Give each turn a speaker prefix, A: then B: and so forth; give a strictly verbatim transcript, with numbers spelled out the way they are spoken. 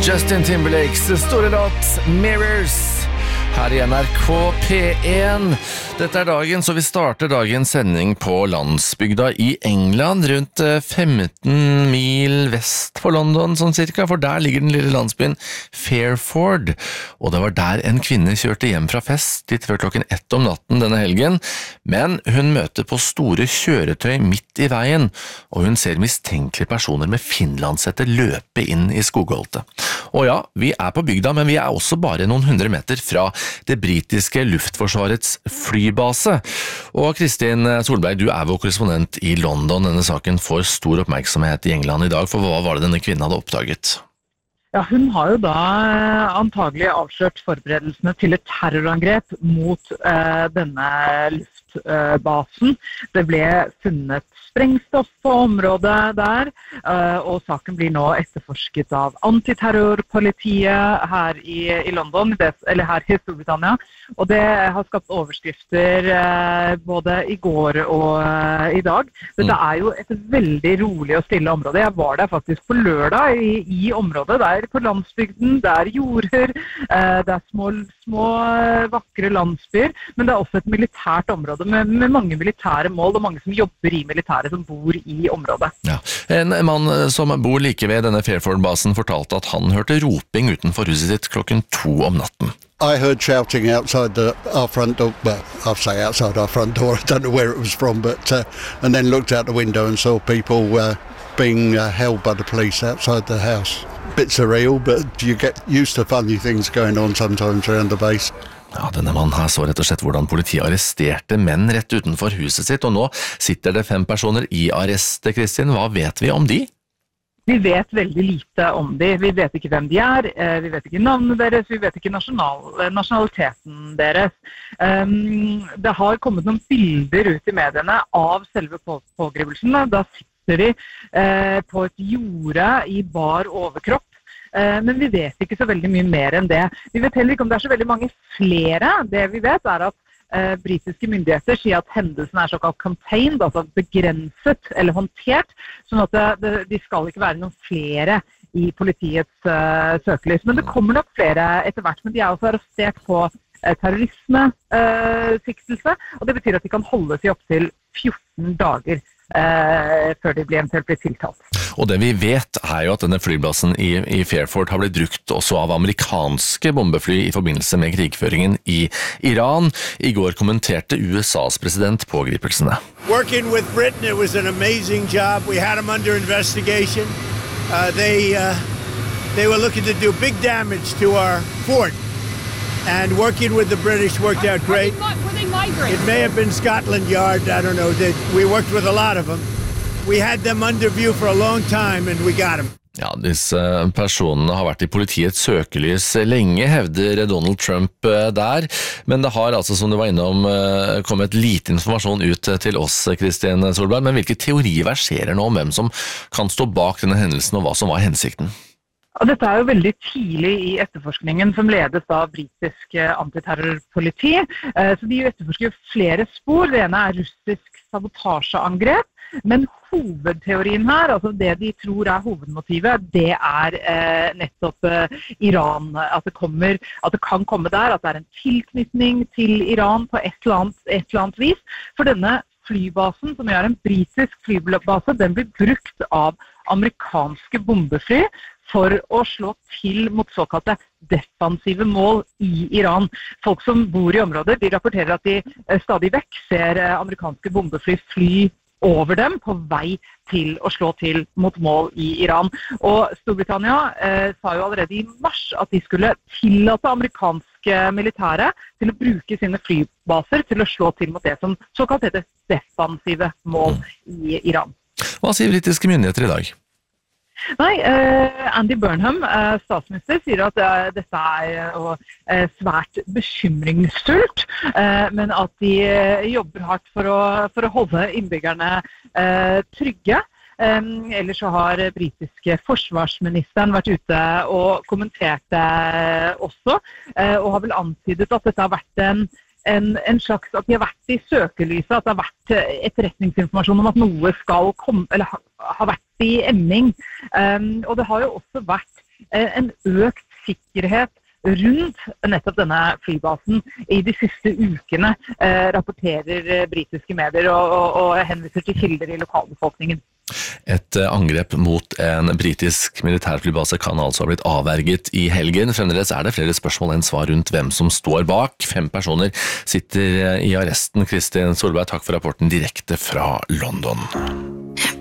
A: Justin Timberlakes store låt Mirrors her I N R K P en. Dette er dagen, så vi starter dagens sending på landsbygda I England, rundt femten mil vest for London, sånn cirka, for der ligger den lille landsbyen Fairford, og det var der en kvinne kjørte hjem fra fest litt før klokken ett om natten denne helgen, men hun møter på store kjøretøy midt I veien, og hun ser mistenkelige personer med finlandshette løpe inn I skogholtet. Og ja, vi er på bygda, men vi er også bare noen hundre meter fra det britiske luftforsvarets flybase. Og Kristin Solberg, du er vår korrespondent I London. Denne saken får stor oppmerksomhet I England I dag, for hva var det denne kvinnen hadde oppdaget?
B: Ja, hun har jo da antagelig avslørt forberedelsene til et terrorangrep mot eh, denne luftbasen. Det ble funnet sprengstoff på området der, og saken blir nå etterforsket av antiterrorpolitiet her I, I London, eller her I Storbritannia, og det har skapt overskrifter både I går og I dag. Dette er jo et veldig rolig og stille område. Jeg var der faktisk på lørdag I, I området, der på landsbygden, der jorder, det er små, små vakre landsbyer, men det er også et militært område med, med mange militære mål, og mange som jobber I militæret som bor I området. Ja.
A: En mann som bor like ved denne Fairford-basen fortalte at han hørte roping utenfor huset sitt klokken to om natten.
C: I heard shouting outside the, our front door, well, I'll say outside our front door, I don't know where it was from, but, uh, and then looked out the window and saw people uh, being uh, held by the police outside the house. Bit surreal, but you get used to funny things going on sometimes around the base.
A: Ja, denne mannen her så rett og slett hvordan politiet arresterte menn rett utenfor huset sitt, og nå sitter det fem personer I arrest. Kristin, hva vet vi om de?
B: Vi vet veldig lite om de. Vi vet ikke hvem de er, vi vet ikke navnet deres, vi vet ikke nasjonal, nasjonaliteten deres. Um, det har kommet noen bilder ut I mediene av selve på, pågrivelsen. Da sitter de uh, på et jorde I bar overkropp. Men vi vet ikke så veldig mye mer enn det. Vi vet heller ikke om det er så veldig mange flere. Det vi vet er at eh, britiske myndigheter sier at hendelsen er såkalt contained, altså begrenset eller håndtert, sånn at det, det, de skal ikke være noen flere I politiets eh, søkelys. Men det kommer nok flere etter hvert, men de er også arrestert på eh, terrorisme-siktelse, eh, og det betyr at de kan holdes I opp til fjorten dager. Uh, før de blir eventuelt blir tiltalt.
A: Og det vi vet er jo at denne flyplassen I, I Fairford har blitt brukt også av amerikanske bombefly I forbindelse med krigføringen I Iran. I går kommenterte USAs president pågripelsene.
D: Working with Britain, it was an amazing job. We had them under investigation. Uh, they, uh, they were looking to do big damage to our fort. And working with the British worked out great.
E: Were they migrants?
D: It may have been Scotland Yard, I don't know. They, we worked with a lot of them. We had them under view for a long time and we got them.
A: Ja, disse personene har vært I politiets søkelys lenge, hevder Donald Trump der, men det har altså, som du var innom, kommet lite informasjon ut til oss, Kristin Solberg, men hvilke teorier verserer nå om hvem som kan stå bak denne hendelsen og hva som var hensikten?
B: Og dette er jo veldig tidlig I etterforskningen som ledes av britisk antiterrorpoliti, så de etterforsker jo flere spor. Det ene er russisk sabotasjeangrep, men hovedteorien her, altså det de tror er hovedmotivet, det er eh, nettopp eh, Iran, at det, kommer, at det kan komme der, at det er en tilknytning til Iran på et eller annet, et eller annet vis. For denne flybasen, som er en britisk flybase, den blir brukt av amerikanske bombefly for å slå til mot såkalte defensive mål I Iran. Folk som bor I området, de rapporterer at de stadig vekk ser amerikanske bombefly fly over dem på vei til å slå til mot mål I Iran. Og Storbritannia eh, sa jo allerede I mars at de skulle tillate amerikanske militære til å bruke sine flybaser til å slå til mot det som såkalt heter defensive mål I Iran.
A: Hva sier britiske myndigheter I dag?
B: Nei, uh, Andy Burnham, uh, statsminister, sier at uh, dette er uh, uh, svært bekymringsfullt, uh, men at de uh, jobber hardt for å, for å holde innbyggerne uh, trygge. Um, ellers så har britiske forsvarsministeren vært ute og kommentert det også, uh, og har vel antydet at dette har vært en En, en slags, at de har vært I søkelyset, at det har vært etterretningsinformasjon om at noe skal komme, eller ha, har vært I emming. Um, og det har jo også vært en økt sikkerhet rundt nettopp denne flybasen i de siste ukene, eh, rapporterer britiske medier og, og, og henviser til kilder i lokalbefolkningen.
A: Et angrep mot en britisk militærflybase kan altså ha blitt avverget i helgen. Fremdeles er det flere spørsmål enn svar rundt hvem som står bak. Fem personer sitter i arresten. Kristin Solberg, takk for rapporten direkte fra London.